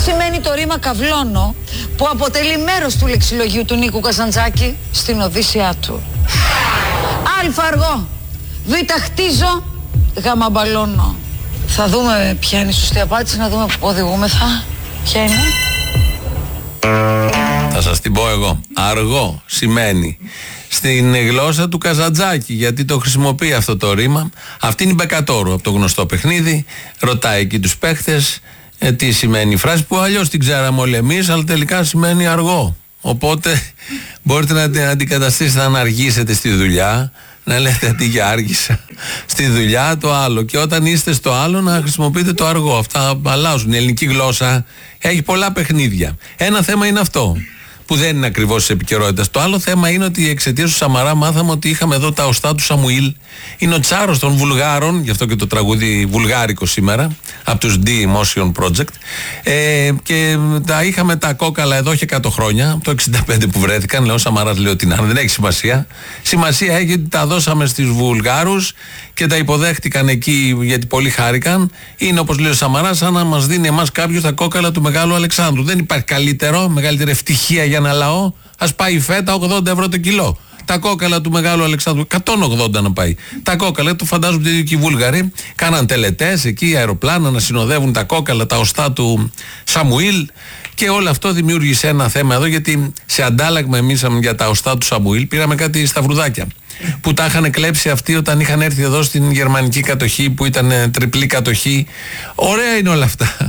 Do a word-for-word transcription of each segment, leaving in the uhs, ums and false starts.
σημαίνει το ρήμα καυλώνω, που αποτελεί μέρος του λεξιλογίου του Νίκου Καζαντζάκη στην Οδύσσειά του? Α, αργό. Β, χτίζω. Γ, μπαλώνω. Θα δούμε ποια είναι η σωστή απάντηση, να δούμε που οδηγούμεθα. Ποια είναι? Θα σας την πω εγώ. Αργό σημαίνει στην γλώσσα του Καζαντζάκη, γιατί το χρησιμοποιεί αυτό το ρήμα. Αυτή είναι η Μπεκατόρου από το γνωστό παιχνίδι. Ρωτάει εκεί τους παίχτες ε, τι σημαίνει η φράση, που αλλιώς την ξέραμε όλοι εμείς, αλλά τελικά σημαίνει αργό. Οπότε μπορείτε να την αντικαταστήσετε αν αργήσετε στη δουλειά, να λέτε αντί για άργησα στη δουλειά το άλλο, και όταν είστε στο άλλο να χρησιμοποιείτε το αργό. Αυτά αλλάζουν. Η ελληνική γλώσσα έχει πολλά παιχνίδια. Ένα θέμα είναι αυτό, που δεν είναι ακριβώς τη επικαιρότητα. Το άλλο θέμα είναι ότι εξαιτίας του Σαμαρά μάθαμε ότι είχαμε εδώ τα οστά του Σαμουήλ. Είναι ο τσάρος των Βουλγάρων, γι' αυτό και το τραγούδι βουλγάρικο σήμερα, από τους D-Motion Project. Ε, και τα είχαμε τα κόκαλα εδώ και εκατό χρόνια, το εξήντα πέντε που βρέθηκαν. Λέω, ο Σαμαράς λέει ότι να, δεν έχει σημασία. Σημασία έχει ότι τα δώσαμε στους Βουλγάρους και τα υποδέχτηκαν εκεί γιατί πολύ χάρηκαν. Είναι, όπως λέει ο Σαμαράς, σαν να μας δίνει εμάς κάποιος τα κόκαλα του Μεγάλου Αλεξάνδρου. Δεν υπάρχει καλύτερο, μεγαλύτερη ευτυχία για ένα λαό. Ας πάει η φέτα ογδόντα ευρώ το κιλό. Τα κόκαλα του Μεγάλου Αλεξάνδρου, εκατόν ογδόντα να πάει. Τα κόκαλα, το φαντάζομαι ότι και οι Βούλγαροι κάναν τελετές εκεί, αεροπλάνα να συνοδεύουν τα κόκαλα, τα οστά του Σαμουήλ. Και όλο αυτό δημιούργησε ένα θέμα εδώ, γιατί σε αντάλλαγμα εμείς για τα οστά του Σαμουήλ πήραμε κάτι σταυρουδάκια που τα είχαν κλέψει αυτοί όταν είχαν έρθει εδώ στην γερμανική κατοχή, που ήταν τριπλή κατοχή. Ωραία είναι όλα αυτά.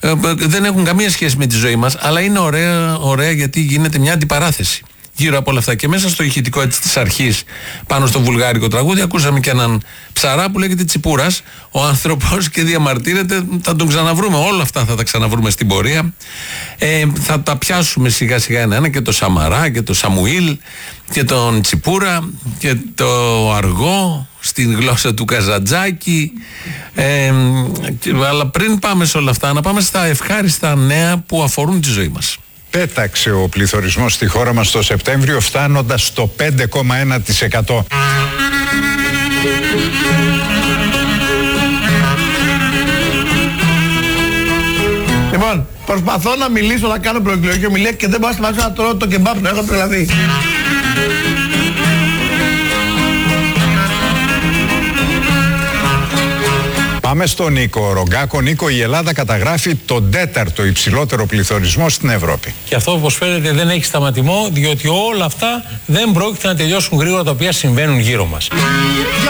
Δεν έχουν καμία σχέση με τη ζωή μας, αλλά είναι ωραία, ωραία γιατί γίνεται μια αντιπαράθεση γύρω από όλα αυτά. Και μέσα στο ηχητικό έτσι της αρχής, πάνω στο βουλγάρικο τραγούδι, ακούσαμε και έναν ψαρά που λέγεται Τσιπούρας, ο άνθρωπος, και διαμαρτύρεται. Θα τον ξαναβρούμε, όλα αυτά θα τα ξαναβρούμε στην πορεία. Ε, θα τα πιάσουμε σιγά σιγά ένα-ένα, και το Σαμαρά και το Σαμουήλ και τον Τσιπούρα και το αργό στην γλώσσα του Καζαντζάκη. Ε, αλλά πριν πάμε σε όλα αυτά, να πάμε στα ευχάριστα νέα που αφορούν τη ζωή μας. Πέταξε ο πληθωρισμός στη χώρα μας το Σεπτέμβριο, φτάνοντας στο πέντε κόμμα ένα τοις εκατό. Λοιπόν, προσπαθώ να μιλήσω, να κάνω προεκλογική ομιλία και δεν πάω να να τρώω το κεμπάπ, να έχω τρελαθεί. Πάμε στον Νίκο Ρογκάκο. Νίκο, η Ελλάδα καταγράφει τον τέταρτο υψηλότερο πληθωρισμό στην Ευρώπη. Και αυτό, όπως φαίνεται, δεν έχει σταματημό, διότι όλα αυτά δεν πρόκειται να τελειώσουν γρήγορα, τα οποία συμβαίνουν γύρω μας.